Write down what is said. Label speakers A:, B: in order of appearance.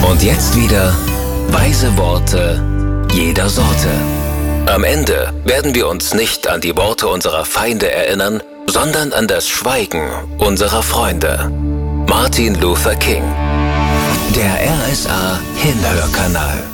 A: Und jetzt wieder weise Worte jeder Sorte. Am Ende werden wir uns nicht an die Worte unserer Feinde erinnern, sondern an das Schweigen unserer Freunde. Martin Luther King. Der RSA Hinhörkanal.